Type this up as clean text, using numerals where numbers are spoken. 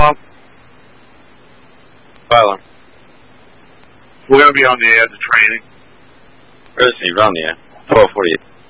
Fire alarm. We're going to be on the air, the training. Where is he? On the air. 1248.